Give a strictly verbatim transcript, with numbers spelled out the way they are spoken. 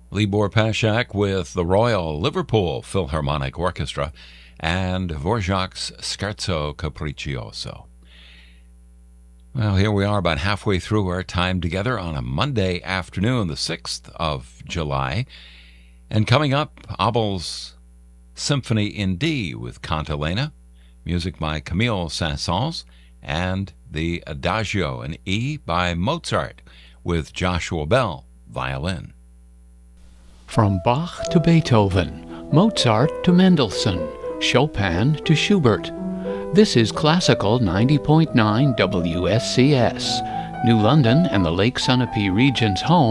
Libor Pashak with the Royal Liverpool Philharmonic Orchestra and Dvorak's Scherzo Capriccioso. Well, here we are about halfway through our time together on a Monday afternoon, the sixth of July. And coming up, Abel's Symphony in D with Cantilena, music by Camille Saint-Saëns, and the Adagio in E by Mozart with Joshua Bell, violin. From Bach to Beethoven, Mozart to Mendelssohn, Chopin to Schubert. This is Classical ninety point nine W S C S, New London and the Lake Sunapee region's home